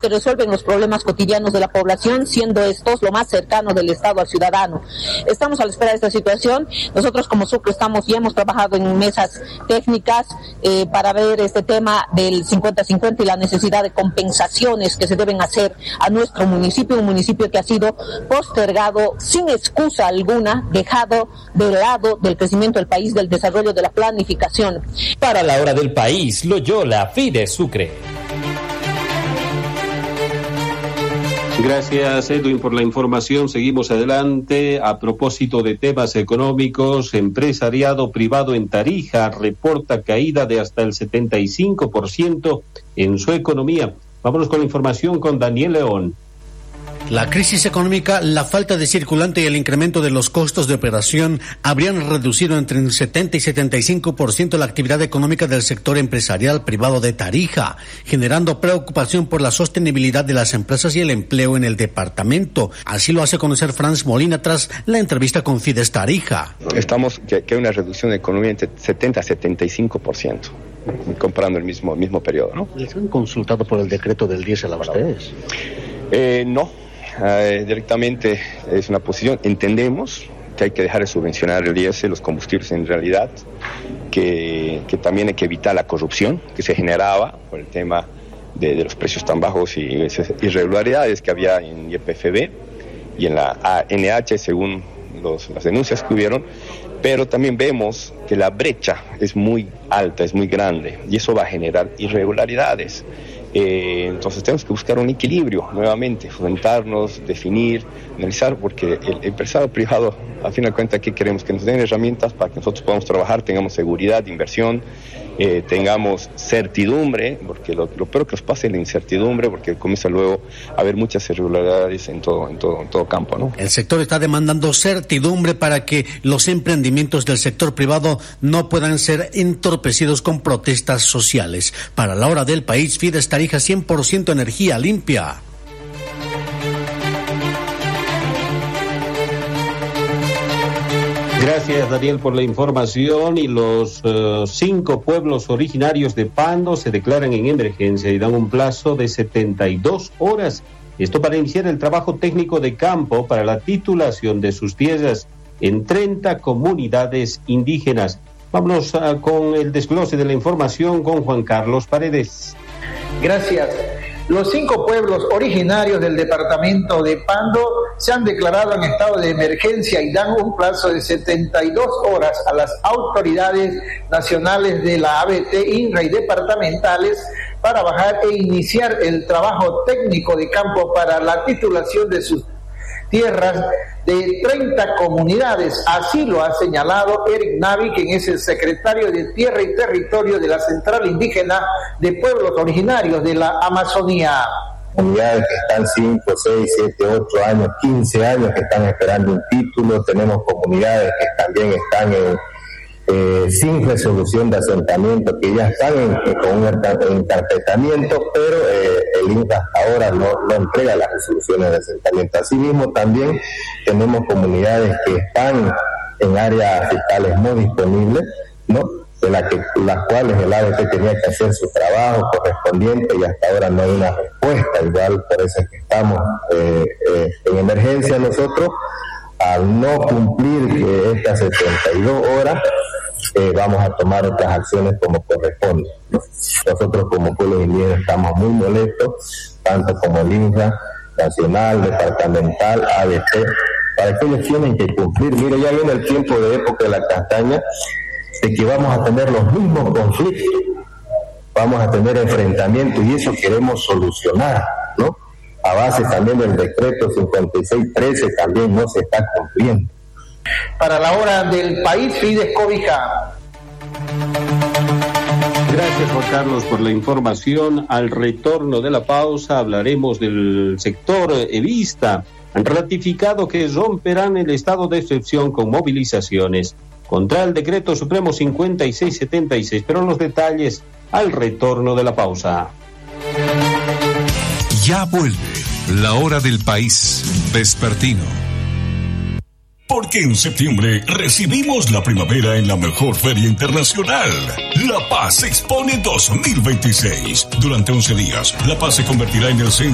que resuelven los problemas cotidianos de la población, siendo estos lo más cercano del Estado al ciudadano. Estamos a la espera de esta situación. Nosotros como Sucre ya hemos trabajado en mesas técnicas para ver este tema del 50-50 y la necesidad de compensaciones que se deben hacer a nuestro municipio, un municipio que ha sido postergado sin excusa alguna, dejado de lado del crecimiento del país, del desarrollo, de la planificación. Para la hora del país, Loyola, Fides Sucre. Gracias, Edwin, por la información. Seguimos adelante. A propósito de temas económicos, empresariado privado en Tarija reporta caída de hasta el 75% en su economía. Vámonos con la información con Daniel León. La crisis económica, la falta de circulante y el incremento de los costos de operación habrían reducido entre un 70 y 75% la actividad económica del sector empresarial privado de Tarija, generando preocupación por la sostenibilidad de las empresas y el empleo en el departamento. Así lo hace conocer Franz Molina tras la entrevista con Fides Tarija. Estamos que hay una reducción de economía entre 70 a 75%. Comparando el mismo periodo, ¿no? ¿Les han consultado por el decreto del diésel a ustedes? No. Directamente es una posición. Entendemos que hay que dejar de subvencionar el diésel, los combustibles en realidad, que también hay que evitar la corrupción que se generaba por el tema de los precios tan bajos y esas irregularidades que había en YPFB y en la ANH según las denuncias que hubieron, pero también vemos que la brecha es muy alta, es muy grande y eso va a generar irregularidades. Entonces tenemos que buscar un equilibrio nuevamente, enfrentarnos, definir, analizar, porque el empresario privado, a fin de cuentas, ¿qué queremos? Que nos den herramientas para que nosotros podamos trabajar, tengamos seguridad de inversión, tengamos certidumbre, porque lo peor que nos pasa es la incertidumbre, porque comienza luego a haber muchas irregularidades en todo campo, ¿no? El sector está demandando certidumbre para que los emprendimientos del sector privado no puedan ser entorpecidos con protestas sociales. Para la hora del país, Fides Tarija, 100% energía limpia. Gracias, Daniel, por la información. Y los 5 pueblos originarios de Pando se declaran en emergencia y dan un plazo de 72 horas. Esto para iniciar el trabajo técnico de campo para la titulación de sus tierras en 30 comunidades indígenas. Vámonos con el desglose de la información con Juan Carlos Paredes. Gracias. Los 5 pueblos originarios del departamento de Pando se han declarado en estado de emergencia y dan un plazo de 72 horas a las autoridades nacionales de la ABT, INRA y departamentales para bajar e iniciar el trabajo técnico de campo para la titulación de sus tierras de 30 comunidades. Así lo ha señalado Eric Navi, quien es el secretario de Tierra y Territorio de la Central Indígena de Pueblos Originarios de la Amazonía. Comunidades que están 5, 6, 7, 8 años, 15 años que están esperando un título. Tenemos comunidades que también están sin resolución de asentamiento, que ya están con un encarpetamiento, pero el INCA hasta ahora no entrega las resoluciones de asentamiento. Asimismo, también tenemos comunidades que están en áreas fiscales no disponibles, ¿no? De las cuales el ABT tenía que hacer su trabajo correspondiente y hasta ahora no hay una respuesta. Igual, por eso es que estamos en emergencia nosotros. Al no cumplir estas 72 horas, vamos a tomar otras acciones como corresponde. Nosotros como pueblos indígenas estamos muy molestos, tanto como el INRA, nacional, departamental, ABT, para que ellos tienen que cumplir. Mire, ya viene el tiempo de época de la castaña, de que vamos a tener los mismos conflictos, vamos a tener enfrentamientos y eso queremos solucionar, ¿no? A base también del decreto 5613 también no se está cumpliendo. Para la hora del país, Fides Cobija. Gracias, Juan Carlos, por la información. Al retorno de la pausa hablaremos del sector evista. Han ratificado que romperán el estado de excepción con movilizaciones contra el decreto supremo 5676, pero los detalles al retorno de la pausa. Ya vuelve la hora del país vespertino. Porque en septiembre recibimos la primavera en la mejor feria internacional, La Paz Expone 2026. Durante 11 días, La Paz se convertirá en el centro